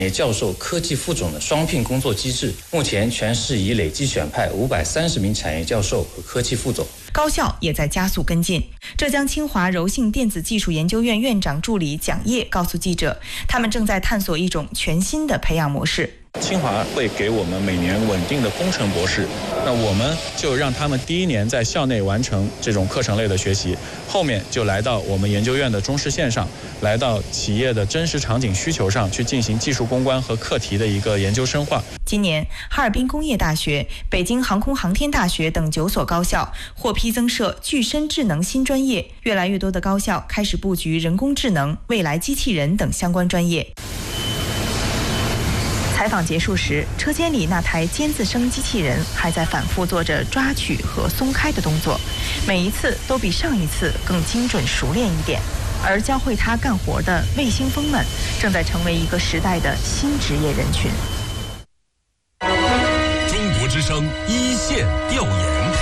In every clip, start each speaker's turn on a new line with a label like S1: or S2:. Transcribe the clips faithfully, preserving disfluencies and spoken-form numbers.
S1: 业教授科技副总的双聘工作机制，目前全市已累计选派五百三十名产业教授和科技副总。
S2: 高校也在加速跟进。浙江清华柔性电子技术研究院院长助理蒋烨告诉记者，他们正在探索一种全新的培养模式。
S3: 清华会给我们每年稳定的工程博士，那我们就让他们第一年在校内完成这种课程类的学习，后面就来到我们研究院的中试线上，来到企业的真实场景需求上去进行技术攻关和课题的一个研究深化。
S2: 今年，哈尔滨工业大学、北京航空航天大学等九所高校获批增设具身智能新专业，越来越多的高校开始布局人工智能、未来机器人等相关专业。采访结束时，车间里那台尖字声机器人还在反复做着抓取和松开的动作，每一次都比上一次更精准熟练一点。而教会它干活的卫星蜂们，正在成为一个时代的新职业人群。
S4: 中国之声一线调研。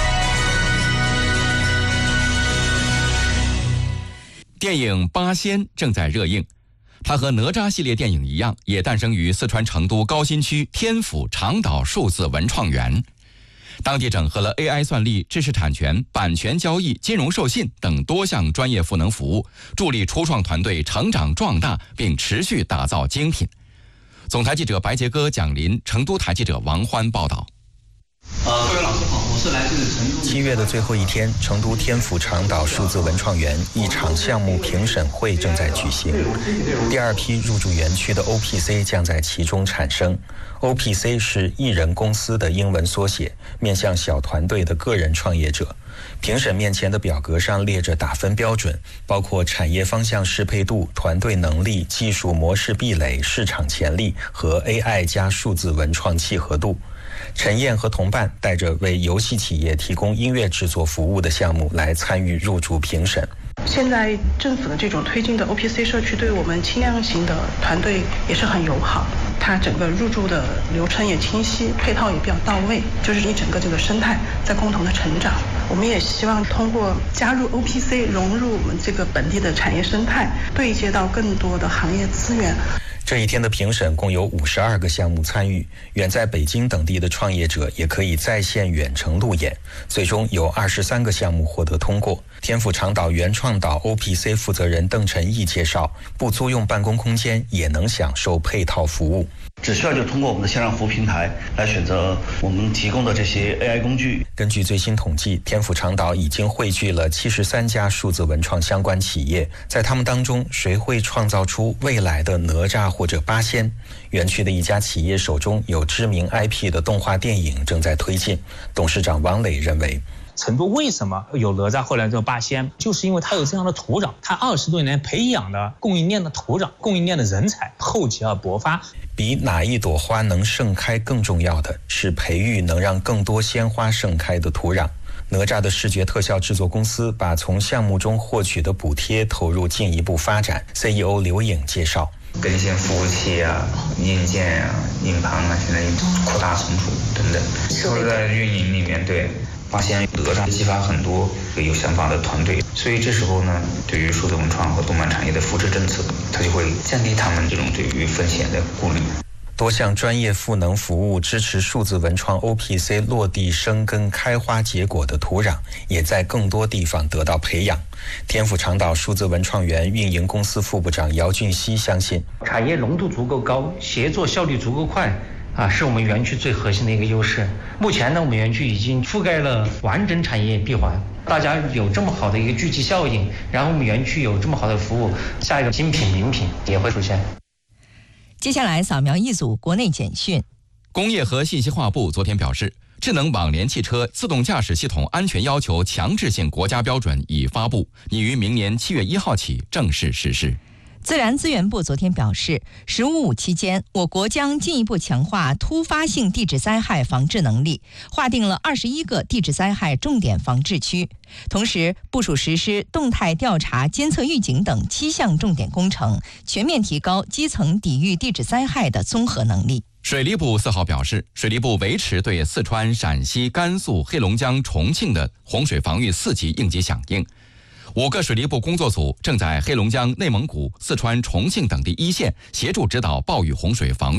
S4: 电影《八仙》正在热映。它和哪吒系列电影一样，也诞生于四川成都高新区天府长岛数字文创园。当地整合了 A I 算力、知识产权、版权交易、金融授信等多项专业赋能服务，助力初创团队成长壮大，并持续打造精品。总台记者白杰哥、蒋林，成都台记者王欢报道。
S5: 呃，各位老师好，我是来自成都。
S6: 七月的最后一天，成都天府长岛数字文创园一场项目评审会正在举行。第二批入驻园区的 O P C 将在其中产生。O P C 是艺人公司的英文缩写，面向小团队的个人创业者。评审面前的表格上列着打分标准，包括产业方向适配度、团队能力、技术模式壁垒、市场潜力和 A I 加数字文创契合度。陈燕和同伴带着为游戏企业提供音乐制作服务的项目来参与入驻评审。
S7: 现在政府的这种推进的 O P C 社区对我们轻量型的团队也是很友好，它整个入驻的流程也清晰，配套也比较到位，就是一整个这个生态在共同的成长。我们也希望通过加入 O P C 融入我们这个本地的产业生态，对接到更多的行业资源。
S6: 这一天的评审共有五十二个项目参与，远在北京等地的创业者也可以在线远程路演，最终有二十三个项目获得通过。天府长岛原创岛 O P C 负责人邓晨毅介绍，不租用办公空间也能享受配套服务。
S5: 只需要就通过我们的线上服务平台来选择我们提供的这些 A I 工具。
S6: 根据最新统计，天府长岛已经汇聚了七十三家数字文创相关企业，在他们当中，谁会创造出未来的哪吒或者八仙？园区的一家企业手中有知名 I P 的动画电影正在推进。董事长王磊认为，
S8: 成都为什么有哪吒后来叫八仙，就是因为它有这样的土壤，它二十多年培养的供应链的土壤，供应链的人才，厚积而薄发。
S6: 比哪一朵花能盛开更重要的是培育能让更多鲜花盛开的土壤。哪吒的视觉特效制作公司把从项目中获取的补贴投入进一步发展。C E O 刘颖介绍，
S9: 更新服务器啊、硬件啊、硬盘啊，现在扩大存储等等，都是在运营里面。对，发现哪吒激发很多有想法的团队，所以这时候呢，对于数字文创和动漫产业的扶持政策，它就会降低他们这种对于风险的顾虑。
S6: 多项专业赋能服务支持数字文创 O P C 落地生根、开花结果的土壤，也在更多地方得到培养。天府长岛数字文创园运营公司副部长姚俊熙相信，
S10: 产业浓度足够高，协作效率足够快啊，是我们园区最核心的一个优势。目前呢，我们园区已经覆盖了完整产业闭环，大家有这么好的一个聚集效应，然后我们园区有这么好的服务，下一个精品名品也会出现。
S11: 接下来扫描一组国内简讯。
S4: 工业和信息化部昨天表示，智能网联汽车自动驾驶系统安全要求强制性国家标准已发布，拟于明年七月一号起正式实施。
S11: 自然资源部昨天表示，十五五期间，我国将进一步强化突发性地质灾害防治能力，划定了二十一个地质灾害重点防治区，同时部署实施动态调查、监测预警等七项重点工程，全面提高基层抵御地质灾害的综合能力。
S4: 水利部四号表示，水利部维持对四川、陕西、甘肃、黑龙江、重庆的洪水防御四级应急响应。 五个水利部工作组正在黑龙江、内蒙古、四川、重庆等地一线协助指导暴雨洪水防御